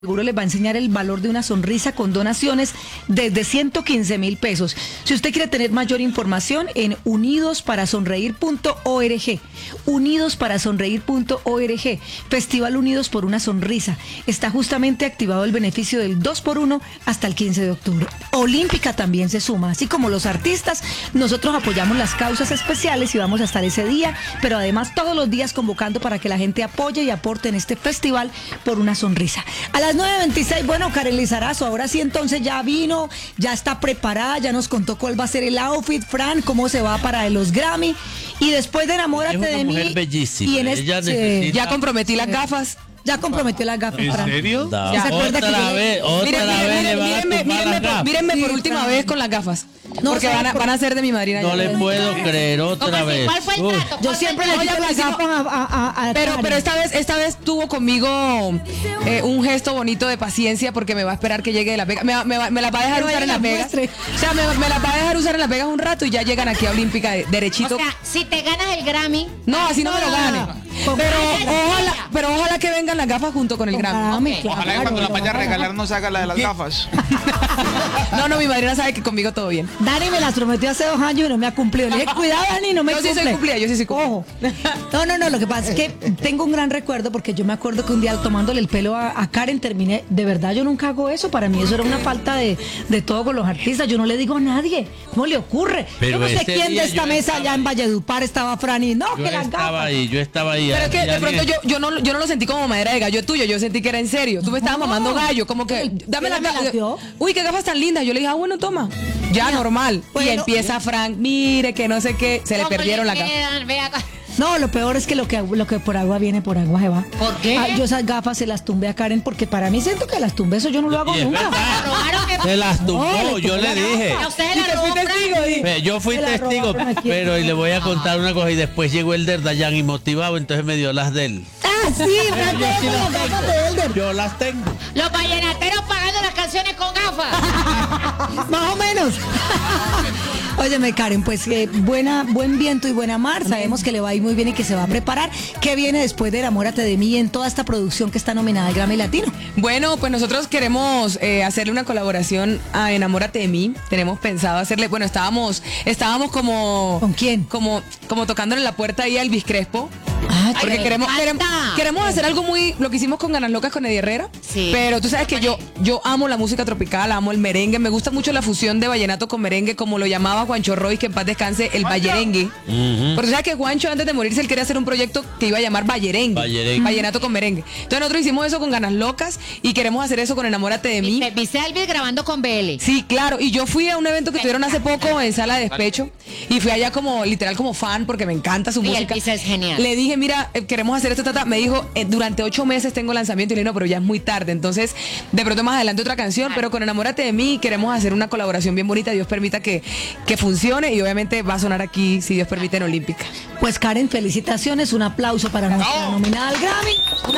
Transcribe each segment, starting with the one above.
Seguro les va a enseñar el valor de una sonrisa con donaciones desde 115.000 pesos. Si usted quiere tener mayor información en unidosparasonreír.org. Unidosparasonreír.org. Festival Unidos por una Sonrisa. Está justamente activado el beneficio del 2x1 hasta el 15 de octubre. Olímpica también se suma. Así como los artistas, nosotros apoyamos las causas especiales y vamos a estar ese día, pero además todos los días convocando para que la gente apoye y aporte en este festival por una sonrisa. A las 9:26, bueno, Karen Lizarazo, ahora sí entonces ya vino, ya está preparada, ya nos contó cuál va a ser el outfit, Fran, cómo se va para los Grammy, y después de Enamórate de mí. Mujer bellísima. Y en este, ya comprometí las gafas. Ya comprometió las gafas, ¿En Fran. serio? No, ¿Ya se acuerda que otra yo- vez, otra vez le va a tumbar las gafas. Mírenme por Sí, última Fran. vez con las gafas. No, Porque ¿sabe por- van a ser de mi madrina. No ya. le puedo creer otra vez. ¿Cuál fue el Uf. trato? Yo siempre le No, quito ya las hicimos- gafas a Pero Karen. esta vez tuvo conmigo un gesto bonito de paciencia porque me va a esperar que llegue de la Vega. Me la va a dejar Que usar vaya en la Las Vegas. muestre. O sea, me la va a dejar usar en Las Vegas un rato y ya llegan aquí a Olímpica derechito. O sea, si te ganas el Grammy, No, así no me lo gane. Con- Pero ojalá que vengan las gafas junto con el Con Grammy. Grammy, Ok. claro, Ojalá que cuando la vaya a claro. regalar nos haga la de las gafas. No, mi madrina sabe que conmigo todo bien. Dani me las prometió hace 2 años y no me ha cumplido. Le dije, cuidado, Dani, no me Yo sí cumple. soy cumplida, yo sí soy cumplida. Ojo. No, lo que pasa es que tengo un gran recuerdo porque yo me acuerdo que un día tomándole el pelo a Karen terminé, de verdad yo nunca hago eso, para mí eso era una falta de todo con los artistas, yo no le digo a nadie, ¿cómo le ocurre? Pero yo no sé ese quién de día esta yo mesa estaba allá en Valledupar estaba Fran y no, Yo que las estaba gafas. ahí, yo estaba ahí. Pero es que Y de pronto alguien- yo no lo sentí como madera de gallo tuyo, yo sentí que era en serio. Tú me estabas No. mamando gallo, como que dame ¿Quién las me las gafas. dio? Uy, qué gafas tan lindas. Yo le dije, bueno, toma. Ya, Mira, normal. bueno, y empieza Frank, mire que no sé qué, se le ¿cómo perdieron le las gafas. quedan? Ve acá. No, lo peor es que lo que por agua viene, por agua se va. ¿Por qué? Yo esas gafas se las tumbé a Karen porque para mí siento que las tumbé, eso yo no lo hago Y es nunca. verdad. Robaron que... Se las tumbó, No, le yo tumbó le la dije. gafa. A usted Y la te robó fui testigo, Frank. di. Yo fui Se la testigo, robaron aquí. pero y le voy a contar una cosa y después llegó el de Dayan y motivado, entonces me dio las de él. Ah, sí, Fran, Yo sí con las gafas de Elder. Yo las tengo. Los vallenateros pagando las canciones con gafas. Más o menos. Óyeme, Karen, pues buen viento y buena mar. Sabemos que le va a ir muy bien y que se va a preparar. ¿Qué viene después de Enamórate de mí en toda esta producción que está nominada al Grammy Latino? Bueno, pues nosotros queremos hacerle una colaboración a Enamórate de mí. Tenemos pensado hacerle, bueno, estábamos como... ¿Con quién? Como tocándole la puerta ahí a Elvis Crespo. Ah, Porque me queremos encanta. hacer algo muy, lo que hicimos con Ganas Locas con Eddie Herrera. Sí. Pero tú sabes que yo amo la música tropical, amo el merengue, me gusta mucho la fusión de vallenato con merengue, como lo llamaba Juancho Roy, que en paz descanse, el vallerengue. Porque tú sabes que Juancho antes de morirse él quería hacer un proyecto que iba a llamar vallerengue. Vallenato con merengue. Entonces nosotros hicimos eso con Ganas Locas y queremos hacer eso con Enamórate de mí. Viste a Elvis grabando con BL. Sí, claro, y yo fui a un evento que tuvieron hace poco en Sala de Despecho y fui allá como literal como fan porque me encanta su Y música. Elvis es genial. Le dije, mira, queremos hacer esto, me dijo, durante 8 meses tengo lanzamiento y le dije, no, pero ya es muy tarde, entonces de pronto más adelante otra canción, pero con Enamórate de mí queremos hacer una colaboración bien bonita, Dios permita que funcione y obviamente va a sonar aquí, si Dios permite, en Olímpica. Pues Karen, felicitaciones, un aplauso para nuestra nominada al Grammy.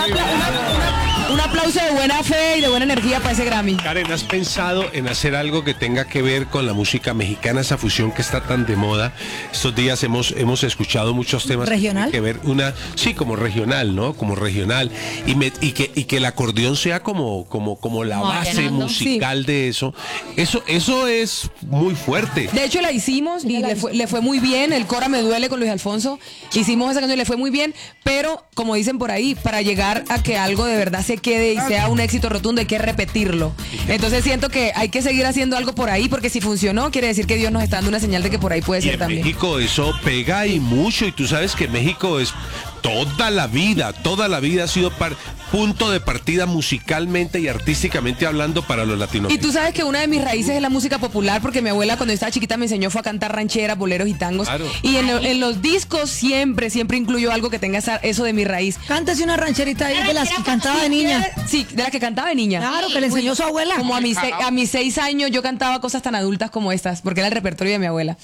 Un aplauso de buena fe y de buena energía para ese Grammy. Karen, ¿has pensado en hacer algo que tenga que ver con la música mexicana, esa fusión que está tan de moda? Estos días hemos escuchado muchos temas ¿Regional? que tienen que ver sí, como regional, ¿no? Como regional. Y que el acordeón sea como la Como base vallenato. musical de eso. Eso es muy fuerte. De hecho la hicimos y le fue muy bien, el Cora me duele con Luis Alfonso, hicimos esa canción y le fue muy bien, pero como dicen por ahí, para llegar a que algo de verdad se quede y sea un éxito rotundo hay que repetirlo. Entonces siento que hay que seguir haciendo algo por ahí porque si funcionó quiere decir que Dios nos está dando una señal de que por ahí puede Y ser en también. México eso pega y mucho, y tú sabes que México es toda la vida ha sido punto de partida musicalmente y artísticamente hablando para los Y latinoamericanos. tú sabes que una de mis raíces es la música popular porque mi abuela cuando yo estaba chiquita me enseñó fue a cantar rancheras, boleros y tangos. Claro. Y en los discos siempre incluyo algo que tenga eso de mi raíz. Cántese una rancherita ahí de las que cantaba de niña. Sí, de la que cantaba de niña. Claro, que le enseñó su abuela. Como a mis 6 años yo cantaba cosas tan adultas como estas, porque era el repertorio de mi abuela.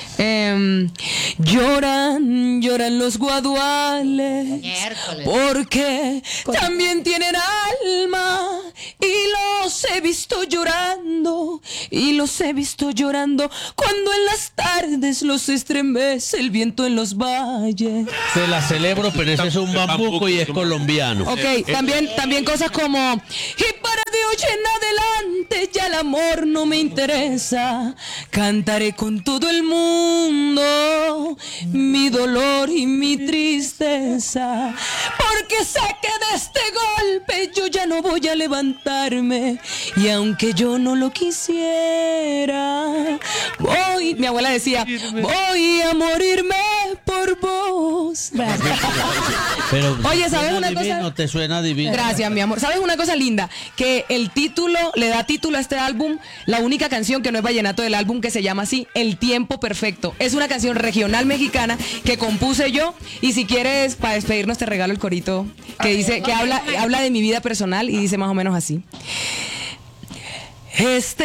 Lloran los guaduales, Miércoles. porque también tienen alma y los he visto llorando, cuando en las tardes los estremece el viento en los valles. Se la celebro, pero ese es un bambuco y es colombiano. Ok, también cosas como y para noche en adelante ya el amor no me interesa. Cantaré con todo el mundo mi dolor y mi tristeza, porque sé que de este golpe yo ya no voy a levantarme, y aunque yo no lo quisiera, voy, mi abuela decía, voy a morirme por vos. Pero Oye, ¿sabes ¿suena una cosa? divino? ¿Te suena divino? Gracias, mi amor. ¿Sabes una cosa linda? Que el título, le da título a este álbum, la única canción que no es vallenato del álbum, que se llama así, El Tiempo Perfecto. Es una canción regional mexicana que compuse yo, y si quieres, para despedirnos te regalo el corito que dice, que habla de mi vida personal, y dice más o menos así.